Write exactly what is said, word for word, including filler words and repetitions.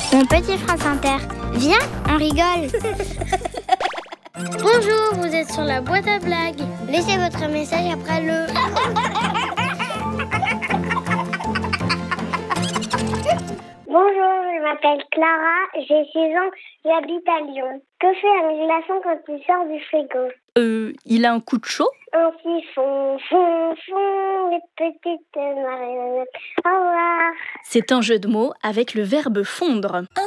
Mon petit France Inter, viens, on rigole. Bonjour, vous êtes sur la boîte à blagues. Laissez votre message après le... Bonjour, je m'appelle Clara, j'ai six ans, j'habite à Lyon. Que fait un glaçon quand il sort du frigo? Euh, il a un coup de chaud? Un siphon, fond, fond, les petites marionnettes. Au revoir. C'est un jeu de mots avec le verbe fondre.